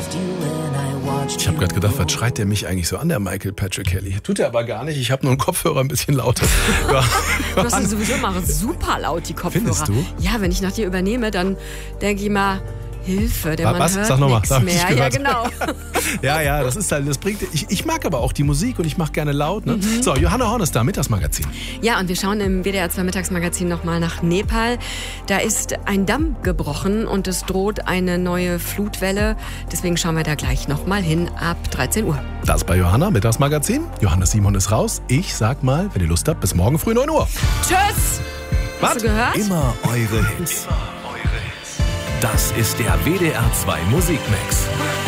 Ich habe gerade gedacht, was schreit der mich eigentlich so an, der Michael Patrick Kelly? Tut er aber gar nicht. Ich habe nur einen Kopfhörer ein bisschen lauter. Du hast ja sowieso immer super laut, die Kopfhörer. Findest du? Ja, wenn ich nach dir übernehme, dann denke ich mal, Hilfe, der Mann Was? hört Sag noch mal. nichts mehr. Ja, genau. Ja, das ist halt, das bringt. Ich mag aber auch die Musik und ich mache gerne laut. Ne? So, Johanna Horn ist da, Mittagsmagazin. Ja, und wir schauen im WDR 2 Mittagsmagazin nochmal nach Nepal. Da ist ein Damm gebrochen und es droht eine neue Flutwelle. Deswegen schauen wir da gleich nochmal hin ab 13 Uhr. Das bei Johanna, Mittagsmagazin. Johannes Simon ist raus. Ich sag mal, wenn ihr Lust habt, bis morgen früh 9 Uhr. Tschüss! Was? Hast du gehört? Immer eure Hits. Das ist der WDR 2 Musikmix.